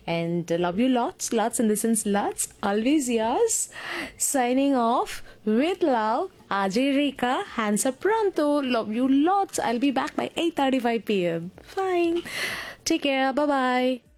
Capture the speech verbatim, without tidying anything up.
And uh, love you lots, lots in the sense lots. Always yours. Signing off with love. Ajay Reka, hands up pronto. Love you lots. I'll be back by eight thirty-five p.m. Fine. Take care. Bye-bye.